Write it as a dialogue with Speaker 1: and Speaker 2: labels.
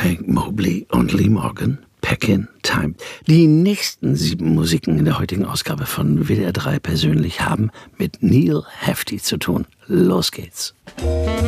Speaker 1: Hank Mobley und Lee Morgan, Peckin' Time. Die nächsten 7 Musiken in der heutigen Ausgabe von WDR 3 persönlich haben mit Neal Hefti zu tun. Los geht's.